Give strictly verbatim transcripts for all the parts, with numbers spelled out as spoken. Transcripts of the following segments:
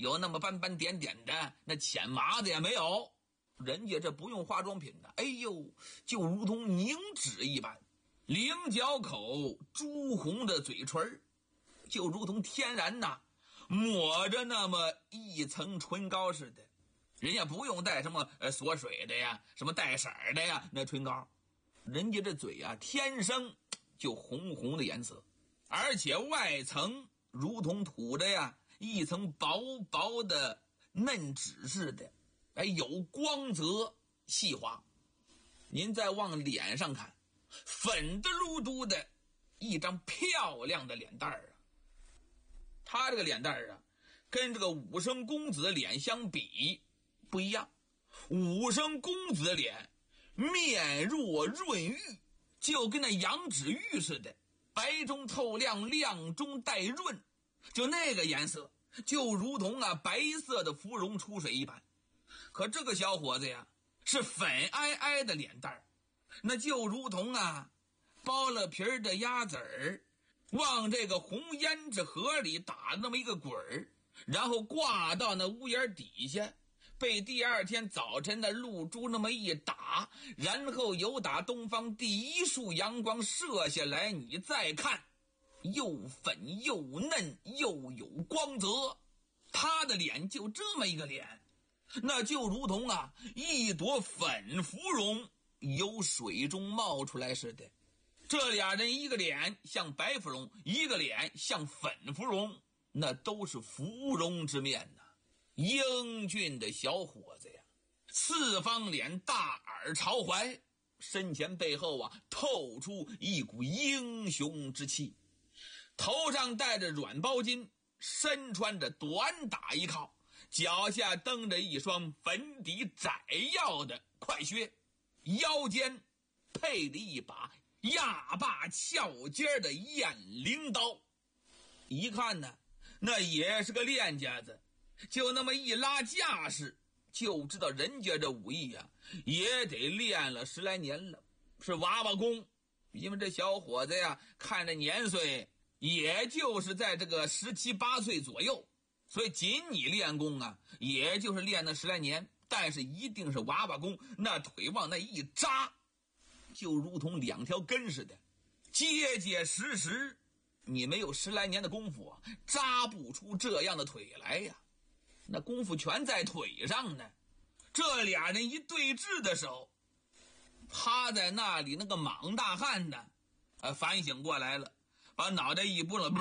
有那么斑斑点点的，那浅麻子也没有。人家这不用化妆品的，哎呦，就如同凝脂一般，菱角口，朱红的嘴唇，就如同天然呐抹着那么一层唇膏似的。人家不用带什么呃锁水的呀，什么带色的呀，那唇膏，人家这嘴啊天生就红红的颜色，而且外层如同涂的呀一层薄薄的嫩脂似的，哎，有光泽细滑。您再往脸上看，粉的噜嘟的一张漂亮的脸蛋儿啊。他这个脸蛋儿啊跟这个武生公子的脸相比不一样。武生公子的脸面若润玉，就跟那羊脂玉似的，白中透亮，亮中带润，就那个颜色就如同啊白色的芙蓉出水一般。可这个小伙子呀是粉皑皑的脸蛋儿，那就如同啊剥了皮儿的鸭子儿往这个红胭脂河里打那么一个滚儿，然后挂到那屋檐底下，被第二天早晨的露珠那么一打，然后由打东方第一束阳光射下来，你再看，又粉又嫩又有光泽。他的脸就这么一个脸，那就如同啊一朵粉芙蓉由水中冒出来似的。这俩人一个脸像白芙蓉，一个脸像粉芙蓉，那都是芙蓉之面呐。英俊的小伙子呀，四方脸，大耳朝怀，身前背后啊透出一股英雄之气，头上戴着软包巾，身穿着短打衣靠，脚下蹬着一双粉底窄腰的快靴，腰间配了一把压把翘尖的雁翎刀。一看呢，那也是个练家子，就那么一拉架势，就知道人家这武艺呀、啊、也得练了十来年了，是娃娃功。因为这小伙子呀看着年岁也就是在这个十七八岁左右，所以仅你练功啊也就是练了十来年，但是一定是娃娃功，那腿往那一扎就如同两条根似的，结结实实。你没有十来年的功夫啊，扎不出这样的腿来呀。那功夫全在腿上呢。这俩人一对峙的时候，趴在那里那个莽大汉呢，呃，反省过来了，把脑袋一拨了，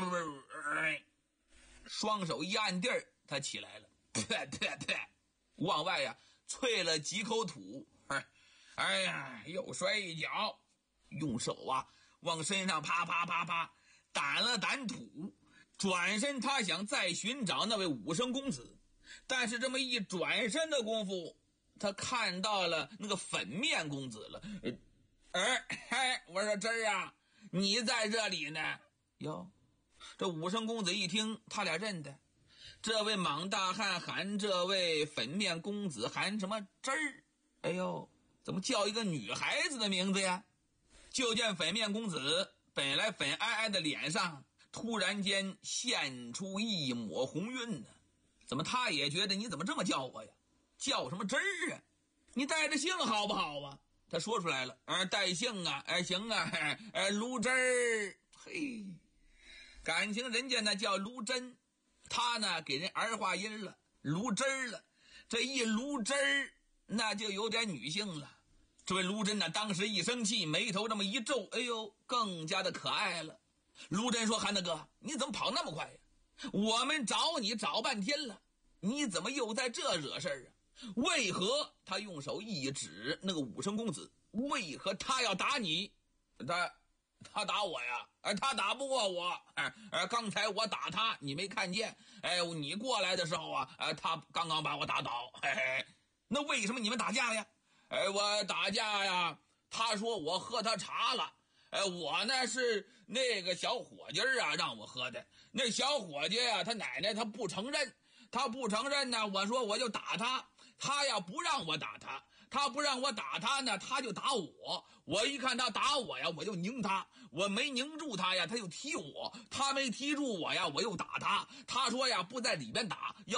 双手一按地儿，他起来了，对对对，往外呀啐了几口土，哎呀，又摔一跤，用手啊往身上啪啪啪啪掸了掸土，转身他想再寻找那位武生公子，但是这么一转身的功夫，他看到了那个粉面公子了。哎，嘿，我说真儿啊，你在这里呢？哟，这武生公子一听他俩认得，这位莽大汉喊这位粉面公子喊什么真儿？哎呦，怎么叫一个女孩子的名字呀？就见粉面公子本来粉皑皑的脸上突然间现出一抹红晕呢。怎么他也觉得你怎么这么叫我呀？叫什么真儿啊？你带着姓好不好啊？他说出来了，呃，带姓啊，哎，行啊，哎，卢真儿，嘿，感情人家呢叫卢真，他呢给人儿化音了，卢真儿了。这一卢真儿，那就有点女性了。这位卢真呢，当时一生气，眉头这么一皱，哎呦，更加的可爱了。卢真说：“韩大哥，你怎么跑那么快呀？我们找你找半天了，你怎么又在这惹事儿啊？为何？”他用手一指那个武生公子，为何他要打你？他他打我呀？哎，他打不过我。哎，刚才我打他，你没看见？哎，你过来的时候啊，哎，他刚刚把我打倒。嘿嘿，那为什么你们打架呀？哎，我打架呀，他说我喝他茶了。哎，我呢是那个小伙计啊让我喝的。那小伙计啊，他奶奶他不承认，他不承认呢，我说我就打他，他要不让我打他，他不让我打他呢，他就打我。我一看他打我呀，我就拧他，我没拧住他呀，他就踢我，他没踢住我呀，我又打他。他说呀，不在里边打，要